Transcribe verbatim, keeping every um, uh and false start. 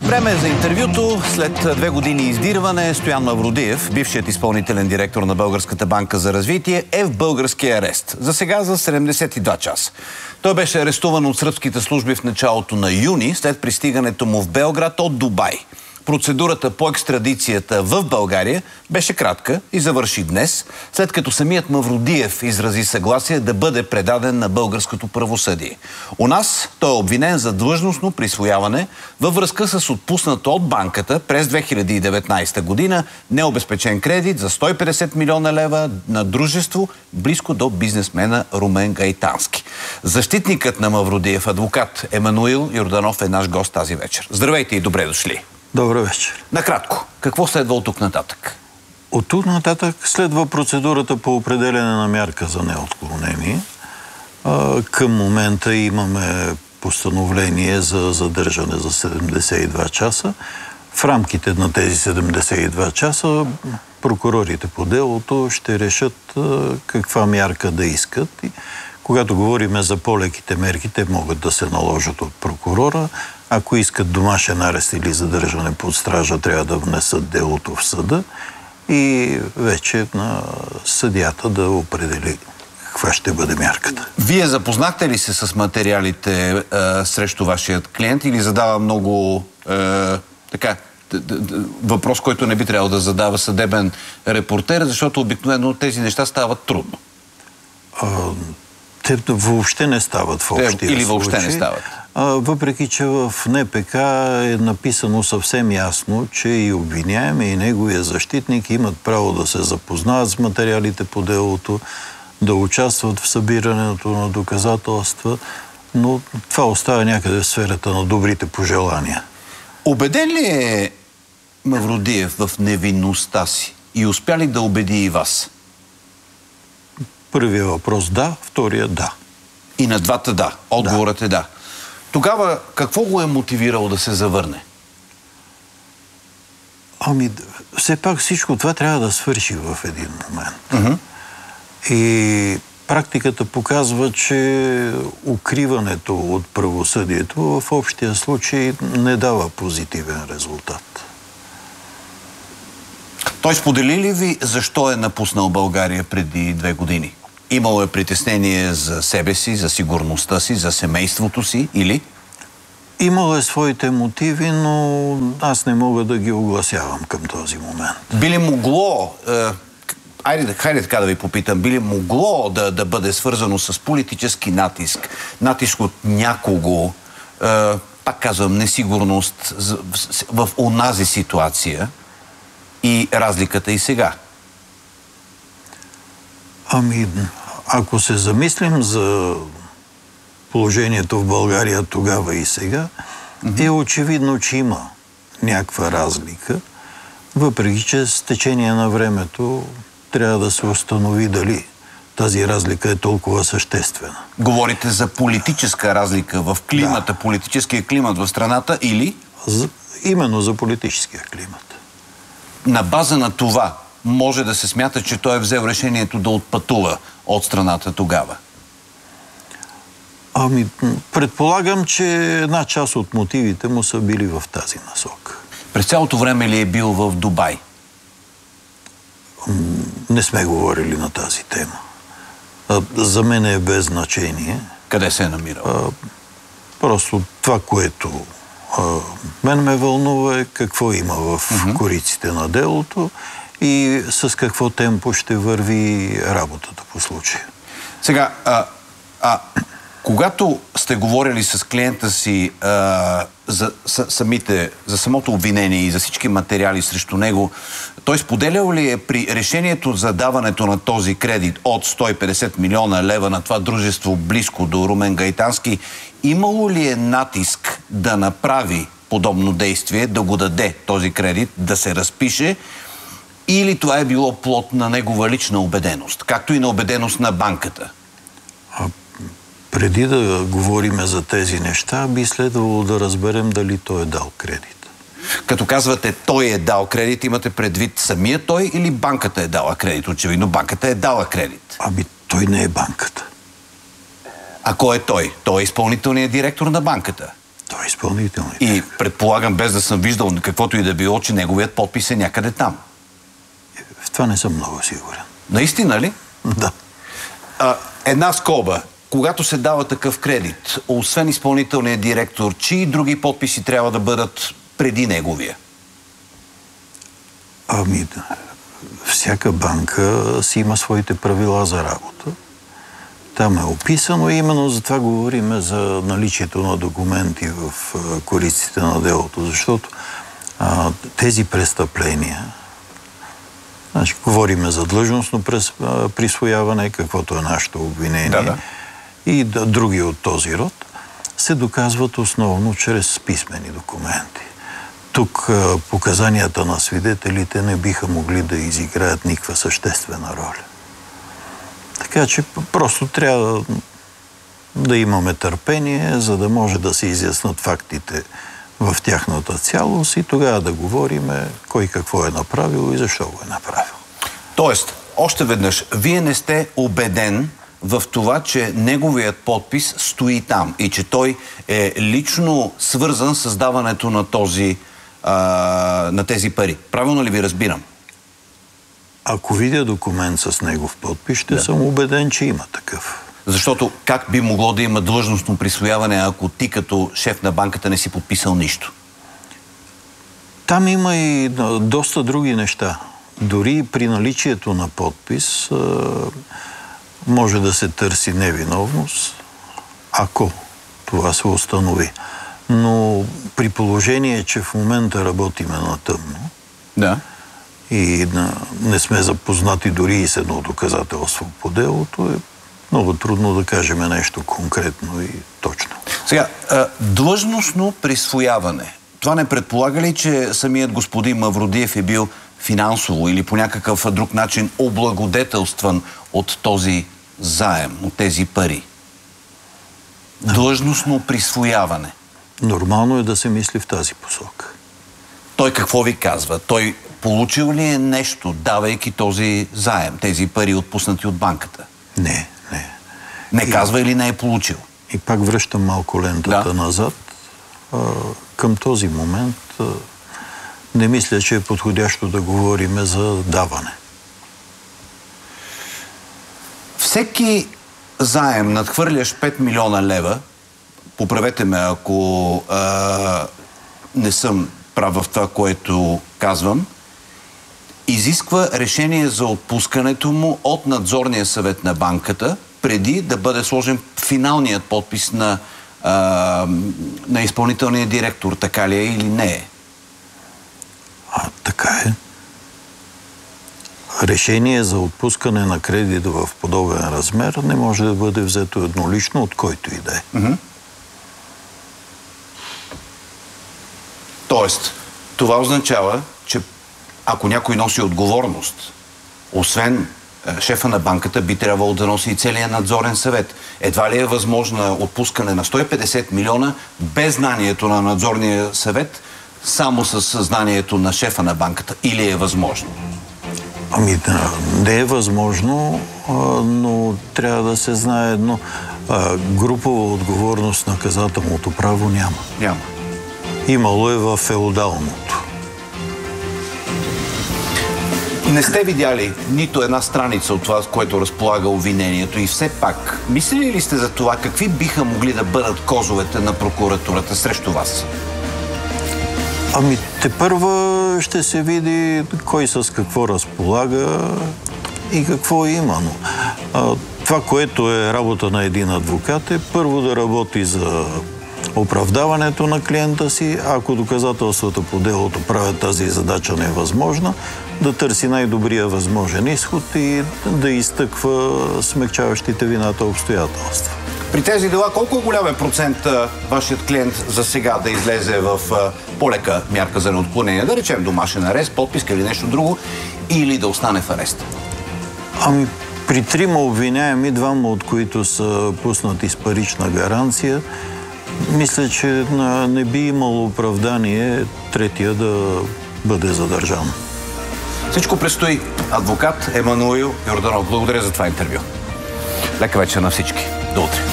Време е за интервюто. След две години издирване, Стоян Мавродиев, бившият изпълнителен директор на Българската банка за развитие, е в българския арест. За сега за седемдесет и два часа. Той беше арестуван от сръбските служби в началото на юни, след пристигането му в Белград от Дубай. Процедурата по екстрадицията в България беше кратка и завърши днес, след като самият Мавродиев изрази съгласие да бъде предаден на българското правосъдие. У нас той е обвинен за длъжностно присвояване във връзка с отпуснато от банката през две хиляди и деветнадесета година необезпечен кредит за сто и петдесет милиона лева на дружество близко до бизнесмена Румен Гайтански. Защитникът на Мавродиев, адвокат Емануил Йорданов, е наш гост тази вечер. Здравейте и добре дошли. Добър вечер. Накратко, какво следва от тук нататък? От тук нататък следва процедурата по определене на мярка за неотклонение. А, към момента имаме постановление за задържане за седемдесет и два часа. В рамките на тези седемдесет и два часа прокурорите по делото ще решат а, каква мярка да искат. И когато говорим за по-леките мерки, те могат да се наложат от прокурора. Ако искат домашен арест или задържане под стража, трябва да внесат делото в съда и вече на съдията да определи каква ще бъде мярката. Вие запознахте ли се с материалите е, срещу вашият клиент или задава много е, така, въпрос, който не би трябвало да задава съдебен репортер, защото обикновено тези неща стават трудно? А, те въобще не стават в общия случай. Или въобще не стават? Въпреки че в НПК е написано съвсем ясно, че и обвиняем, и неговия защитник имат право да се запознаят с материалите по делото, да участват в събирането на доказателства, но това остава някъде в сферата на добрите пожелания. Убеден ли е Мавродиев в невинността си и успя ли да убеди и вас? Първият въпрос да, втория да. И на двата да. Отговорът да. е да. Тогава какво го е мотивирало да се завърне? Ами, все пак всичко това трябва да свърши в един момент. Uh-huh. И практиката показва, че укриването от правосъдието в общия случай не дава позитивен резултат. Той сподели ли ви защо е напуснал България преди две години? Имало е притеснение за себе си, за сигурността си, за семейството си или? Имало е своите мотиви, но аз не мога да ги огласявам към този момент. Би ли могло, е, айде, хайде така да ви попитам, би ли могло да, да бъде свързано с политически натиск, натиск от някого, е, пак казвам, несигурност в, в онази ситуация и разликата и сега? Ами, ако се замислим за положението в България тогава и сега, mm-hmm. е очевидно, че има някаква разлика, въпреки че с течение на времето трябва да се установи дали тази разлика е толкова съществена. Говорите за политическа разлика в климата, да. Политическия климат в страната или? За, именно за политическия климат. На база на това може да се смята, че той е взел решението да отпътува от страната тогава? Ами, предполагам, че една част от мотивите му са били в тази насока. През цялото време ли е бил в Дубай? Не сме говорили на тази тема. За мен е без значение. Къде се е намирал? Просто това, което а, мен ме вълнува е какво има в uh-huh. кориците на делото и с какво темпо ще върви работата по случая. Сега, а, а, когато сте говорили с клиента си а, за, с, самите, за самото обвинение и за всички материали срещу него, той споделял ли е при решението за даването на този кредит от сто и петдесет милиона лева на това дружество близко до Румен Гайтански, имало ли е натиск да направи подобно действие, да го даде този кредит, да се разпише, или това е било плод на негова лична убеденост, както и на убеденост на банката? А, преди да говорим за тези неща, би следвало да разберем дали той е дал кредит. Като казвате, той е дал кредит, имате предвид самия той или банката е дала кредит? Очевидно, банката е дала кредит. Ами, той не е банката. А кой е той? Той е изпълнителният директор на банката. Той е изпълнителният. И предполагам, без да съм виждал каквото и да било, че неговият подпис е някъде там. В това не съм много сигурен. Наистина ли? Да. А, една скоба. Когато се дава такъв кредит, освен изпълнителният директор, чии други подписи трябва да бъдат преди неговия? Ами, всяка банка си има своите правила за работа. Там е описано и именно за това говорим за наличието на документи в кориците на делото, защото а, тези престъпления, значи, говорим за длъжностно присвояване, каквото е нашето обвинение, да, да. и да, други от този род, се доказват основно чрез писмени документи. Тук а, показанията на свидетелите не биха могли да изиграят никаква съществена роля. Така че просто трябва да имаме търпение, за да може да се изяснат фактите в тяхната цялост и тогава да говорим кой какво е направил и защо го е направил. Тоест, още веднъж, вие не сте убеден в това, че неговият подпис стои там и че той е лично свързан с даването на, този, а, на тези пари. Правилно ли ви разбирам? Ако видя документ с негов подпис, ще да. съм убеден, че има такъв. Защото как би могло да има длъжностно присвояване, ако ти като шеф на банката не си подписал нищо? Там има и доста други неща. Дори при наличието на подпис може да се търси невиновност, ако това се установи. Но при положение, че в момента работиме на тъмно, да. и не сме запознати дори и с едно доказателство по делото, е много трудно да кажем нещо конкретно и точно. Сега, длъжностно присвояване. Това не предполага ли, че самият господин Мавродиев е бил финансово или по някакъв друг начин облагодетелстван от този заем, от тези пари? Да. Длъжностно присвояване. Нормално е да се мисли в тази посока. Той какво ви казва? Той получил ли е нещо, давайки този заем, тези пари отпуснати от банката? Не, не. Не и, казва или не е получил? И пак връщам малко лентата да. назад. А, към този момент а, не мисля, че е подходящо да говорим за даване. Всеки заем надхвърляш пет милиона лева, поправете ме, ако а, не съм прав в това, което казвам, изисква решение за отпускането му от надзорния съвет на банката, преди да бъде сложен финалният подпис на, а, на изпълнителния директор. Така ли е или не е? А, така е. Решение за отпускане на кредит в подобен размер не може да бъде взето еднолично от който и да е. Mm-hmm. Тоест, това означава, че ако някой носи отговорност, освен е, шефа на банката, би трябвало да носи и целият надзорен съвет. Едва ли е възможно отпускане на сто и петдесет милиона без знанието на надзорния съвет, само с знанието на шефа на банката? Или е възможно? Ами да, не е възможно, а, но трябва да се знае едно. А, групова отговорност на наказателното право няма. Няма. Имало е в феодалното. Не сте видяли нито една страница от това, с което разполага обвинението и все пак, мислили ли сте за това какви биха могли да бъдат козовете на прокуратурата срещу вас? Ами тепърва ще се види кой с какво разполага и какво има. Но, а, това, което е работа на един адвокат, е първо да работи за оправдаването на клиента си, ако доказателствата по делото правят тази задача невъзможна, да търси най-добрия възможен изход и да изтъква смекчаващите вината обстоятелства. При тези дела колко е голям процент а, вашият клиент за сега да излезе в а, по-лека мярка за неотклонение, да речем домашен арест, подписка или нещо друго, или да остане в ареста? Ами при трима обвиняеми, двама от които са пуснати с парична гаранция, мисля, че не би имало оправдание третия да бъде задържан. Всичко предстои. Адвокат Емануил Йорданов. Благодаря за това интервю. Лека вечер на всички. До утре.